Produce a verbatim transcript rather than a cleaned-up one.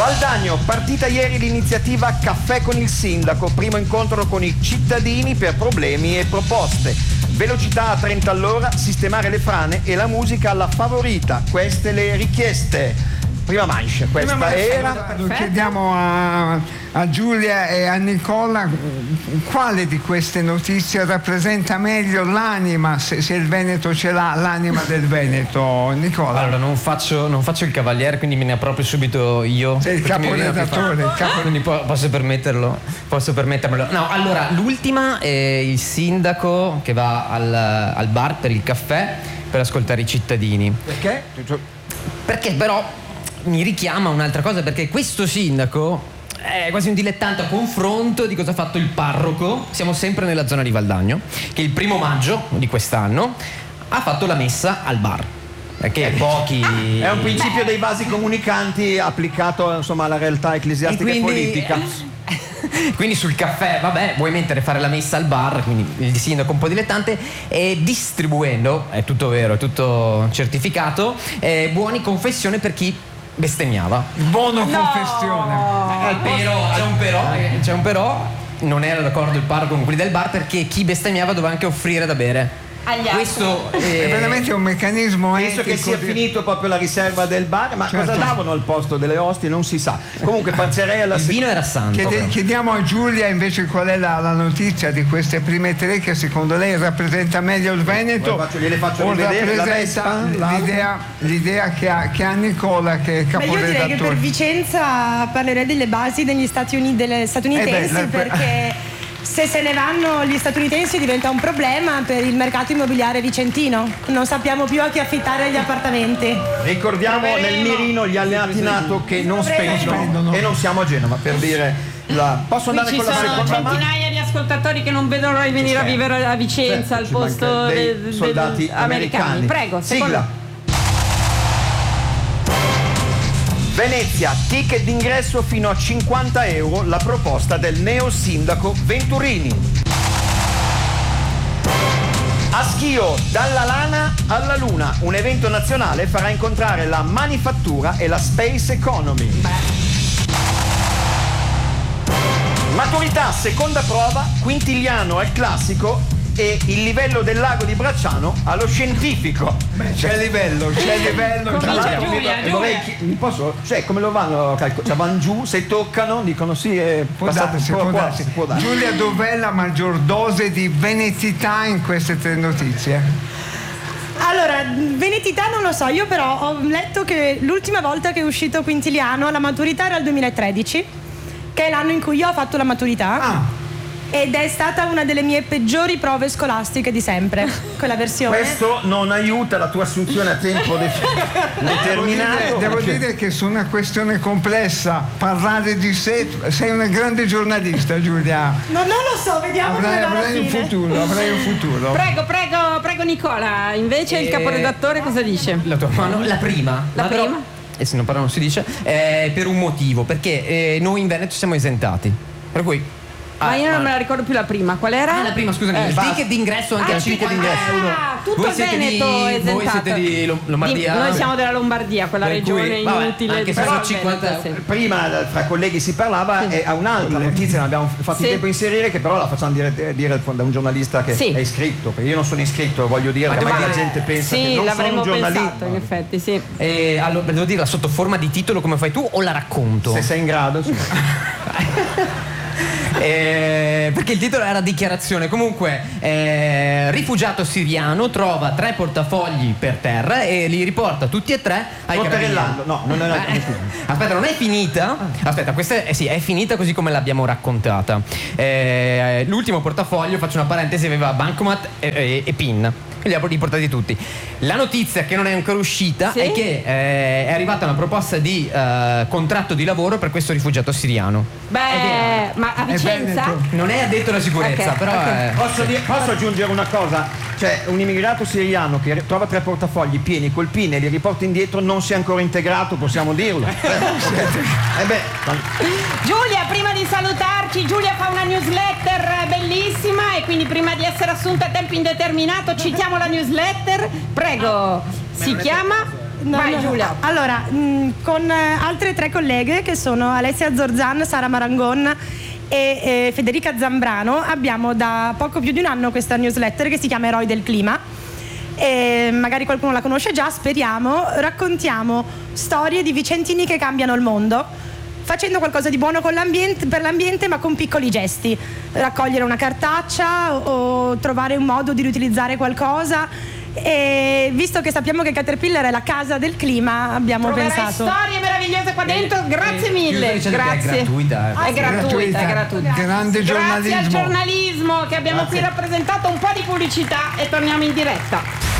Valdagno, partita ieri l'iniziativa Caffè con il Sindaco, primo incontro con i cittadini per problemi e proposte. Velocità a trenta all'ora, sistemare le frane e la musica alla favorita, queste le richieste. Prima manche, questa Prima era. Lo chiediamo a, a Giulia e a Nicola quale di queste notizie rappresenta meglio l'anima, se, se il Veneto ce l'ha, l'anima del Veneto. Nicola. Allora non faccio, non faccio il cavaliere, quindi me ne approprio subito io. Sei il caporedattore, il capo... quindi po- posso permetterlo, posso permettermelo. No, allora l'ultima è il sindaco che va al, al bar per il caffè per ascoltare i cittadini. Perché? Perché però mi richiama un'altra cosa, perché questo sindaco è quasi un dilettante a confronto di cosa ha fatto il parroco. Siamo sempre nella zona di Valdagno, che il primo maggio di quest'anno ha fatto la messa al bar, perché pochi... È un principio dei vasi comunicanti applicato, insomma, alla realtà ecclesiastica e, quindi, politica. Quindi sul caffè, vabbè, vuoi mettere fare la messa al bar, quindi il sindaco un po' dilettante, e distribuendo, è tutto vero, è tutto certificato, eh, buoni confessioni per chi bestemmiava. Buono No. confessione. Eh, però, c'è un però, eh, c'è un però, non era d'accordo il parroco con quelli del bar, perché chi bestemmiava doveva anche offrire da bere. Agli altri. Questo È veramente un meccanismo Penso etico che sia di- finito proprio la riserva del bar, ma Certo. cosa davano al posto delle ostie non si sa. Comunque passerei alla il vino era santo. Chiede- chiediamo a Giulia invece qual è la, la notizia di queste prime tre che secondo lei rappresenta meglio il Veneto, Poi faccio- gliele faccio o rivedere, la rappresenta Vespa, l'idea, l'idea che, ha, che ha Nicola, che è Beh, io direi che per caporedattore. Vicenza parlerei delle basi degli Stati Uniti, delle statunitensi, Eh beh, la- perché se se ne vanno gli statunitensi diventa un problema per il mercato immobiliare vicentino. Non sappiamo più a chi affittare gli appartamenti. Ricordiamo nel mirino gli alleati NATO che non spendono e non siamo a Genova, per dire la... Posso Qui andare ci con la sono seconda mano? centinaia di ascoltatori che non vedono l'ora di venire a vivere a Vicenza, al Certo, ci posto manca dei de- de- soldati de- americani. Prego, seconda. Sigla. Venezia, ticket d'ingresso fino a cinquanta euro, la proposta del neo sindaco Venturini. A Schio, dalla lana alla luna, un evento nazionale farà incontrare la manifattura e la space economy. Maturità, seconda prova, quintiliano al classico e il livello del lago di Bracciano allo scientifico. Beh, c'è livello, c'è livello. Tra Giulia, l'altro, Giulia, mi- vorrei Giulia. chi- mi posso, cioè come lo vanno a calcolare? Cioè vanno giù, se toccano dicono sì, è Può passato, darsi, può, può può, darsi. può darsi. Giulia, dov'è la maggior dose di venetità in queste tre notizie? Allora, venetità non lo so, io però ho letto che l'ultima volta che è uscito Quintiliano la maturità era il duemilatredici, che è l'anno in cui io ho fatto la maturità. Ah. Ed è stata una delle mie peggiori prove scolastiche di sempre, quella versione. Questo non aiuta la tua assunzione a tempo de- Devo dire, determinato. devo perché- dire che su una questione complessa parlare di sé, sei una grande giornalista, Giulia. No, non lo so, vediamo come Avrai, va alla avrai un fine. futuro, avrai un futuro. Prego, prego, prego Nicola, invece il Eh, caporedattore cosa dice? La tua mano, la prima. La Ma però- prima? E se non parla non si dice, eh, per un motivo, perché eh, noi in Veneto siamo esentati. Per cui... Ma ah, io non ma- me la ricordo più la prima, qual era? Ah, la prima, scusami, Eh, il va- ticket d'ingresso anche Ah, a il ticket cinquanta d'ingresso. euro. Ah, tutto Voi il siete Veneto di, esentato. Voi siete di Lo- Lombardia? Di- noi siamo della Lombardia, quella Per cui, regione vabbè, inutile. anche se però sono il cinquanta Veneto, euro. sì. Prima fra colleghi si parlava e a un'altra notizia ne abbiamo fatto Sì. in tempo a inserire, che però la facciamo dire, dire da un giornalista che Sì. è iscritto, perché io non sono iscritto, voglio dire, Ma ormai dove- la gente pensa Sì, che non sono l'avremmo un giornalista. pensato, in effetti, sì. Eh, allora, devo dirla sotto forma di titolo come fai tu o la racconto? Se sei in grado, insomma. Eh, perché il titolo era dichiarazione. Comunque, eh, rifugiato siriano trova tre portafogli per terra e li riporta tutti e tre ai Rotterellando. carabinieri. No, non è Eh, aspetta, non è finita. Aspetta, questa è, eh sì, è finita così come l'abbiamo raccontata. Eh, l'ultimo portafoglio, faccio una parentesi, aveva bancomat e, e, e pin. E li ha riportati tutti. La notizia che non è ancora uscita Sì? è che eh, è arrivata una proposta di eh, contratto di lavoro per questo rifugiato siriano. Beh, ma a È Vicenza? Veneto. Non è addetto alla sicurezza, Ok, però ok. è- Posso, dire- posso aggiungere una cosa? Cioè, un immigrato siriano che trova tre portafogli pieni col PIN e li riporta indietro non si è ancora integrato, possiamo dirlo. Eh beh, Giulia, prima di salutarci, Giulia fa una newsletter bellissima e quindi prima di essere assunta a tempo indeterminato citiamo la newsletter. Prego, si chiama No, Vai, no. Giulia. Allora, mh, con eh, altre tre colleghe che sono Alessia Zorzan, Sara Marangon e eh, Federica Zambrano abbiamo da poco più di un anno questa newsletter che si chiama Eroi del Clima. E magari qualcuno la conosce già, speriamo. Raccontiamo storie di vicentini che cambiano il mondo, facendo qualcosa di buono con l'ambiente, per l'ambiente, ma con piccoli gesti. Raccogliere una cartaccia o trovare un modo di riutilizzare qualcosa. E visto che sappiamo che Caterpillar è la casa del clima, abbiamo Troverai pensato storie meravigliose qua dentro, grazie mille. Chiuso dicendo che è Grazie. gratuita, eh. È gratuita, è gratuita. Grande Grazie al giornalismo. giornalismo che abbiamo qui rappresentato, un po' di pubblicità e torniamo in diretta.